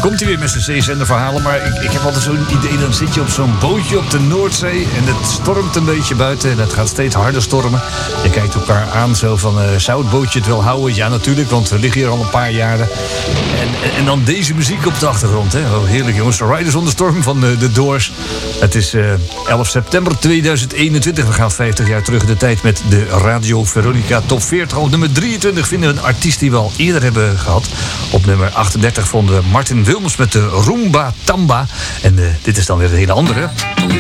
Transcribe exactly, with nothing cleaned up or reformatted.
komt hij weer met zijn zeezenderverhalen. Maar ik, ik heb altijd zo'n idee, dan zit je op zo'n bootje op de Noordzee en het stormt een beetje buiten en het gaat steeds harder stormen. Je kijkt elkaar aan zo van, uh, zou het bootje het wel houden? Ja, natuurlijk, want we liggen hier al een paar jaren. En, en, en dan deze muziek op de achtergrond. Hè? Oh, heerlijk jongens. Riders on the Storm van de, de Doors. Het is uh, elf september tweeduizend eenentwintig. We gaan vijftig jaar terug in de tijd met de Radio Veronica Top veertig. Op nummer drieëntwintig vinden we een artiest die we al eerder hebben gehad. Op nummer achtendertig vonden we Martin Wilms met de Rumba Tamba. En uh, dit is dan weer een hele andere.